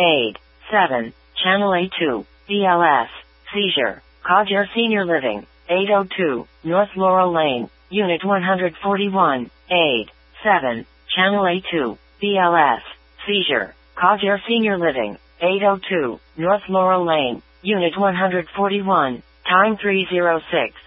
Aid. 7. Channel A2, BLS, seizure. Codger Senior Living, 802, North Laurel Lane, Unit 141, Aid. 7. Channel A2, BLS, seizure. Codger Senior Living, 802, North Laurel Lane, Unit 141, time 3:06.